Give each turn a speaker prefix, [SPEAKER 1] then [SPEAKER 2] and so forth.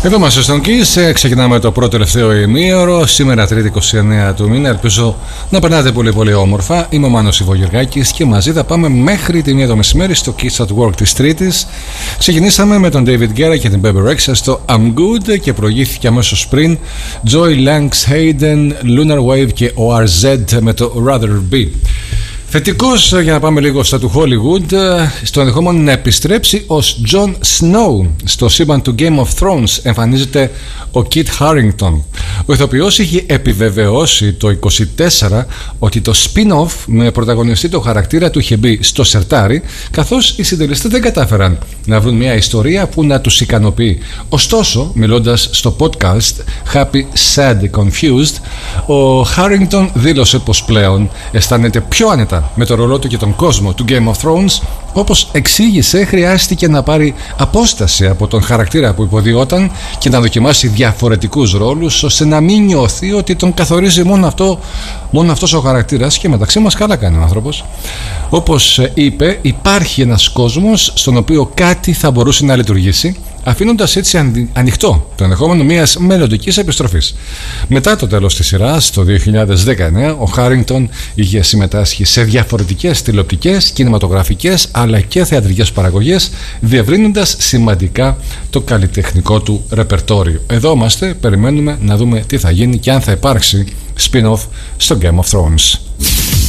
[SPEAKER 1] Εδώ είμαστε στον Kiss, ξεκινάμε το πρώτο τελευταίο ημίωρο. Σήμερα Τρίτη 29 του μήνα. Ελπίζω να περνάτε πολύ πολύ όμορφα. Είμαι ο Μάνος Ιβογεωργάκης και μαζί θα πάμε μέχρι τη 1 το μεσημέρι στο Kiss at Work της Τρίτης. Ξεκινήσαμε με τον David Guerra και την Bebe Rexha στο I'm Good και προηγήθηκε αμέσως πριν Joy Langs Hayden, Lunar Wave και ORZ με το Rather Be. Θετικός, για να πάμε λίγο στα του Hollywood, στο ενδεχόμενο να επιστρέψει ως Jon Snow στο σύμπαν του Game of Thrones εμφανίζεται ο Kit Harington. Ο ηθοποιός είχε επιβεβαιώσει το 24 ότι το spin-off με πρωταγωνιστή το χαρακτήρα του είχε μπει στο σερτάρι, καθώς οι συντελεστές δεν κατάφεραν να βρουν μια ιστορία που να τους ικανοποιεί. Ωστόσο, μιλώντας στο podcast Happy, Sad, Confused, ο Harington δήλωσε πως πλέον αισθάνεται πιο άνετα με το ρολό του και τον κόσμο του Game of Thrones. Όπως εξήγησε, χρειάστηκε να πάρει απόσταση από τον χαρακτήρα που υποδιόταν και να δοκιμάσει διαφορετικούς ρόλους, ώστε να μην νιώθει ότι τον καθορίζει μόνο αυτός ο χαρακτήρας. Και μεταξύ μας καλά κάνει ο άνθρωπος. Όπως είπε, υπάρχει ένας κόσμος στον οποίο κάτι θα μπορούσε να λειτουργήσει, αφήνοντας έτσι ανοιχτό το ενδεχόμενο μιας μελλοντικής επιστροφής. Μετά το τέλος της σειράς, το 2019, ο Χάρινγκτον είχε συμμετάσχει σε διαφορετικές τηλεοπτικές, κινηματογραφικές αλλά και θεατρικές παραγωγές, διευρύνοντας σημαντικά το καλλιτεχνικό του ρεπερτόριο. Εδώ είμαστε, περιμένουμε να δούμε τι θα γίνει και αν θα υπάρξει spin-off στο Game of Thrones.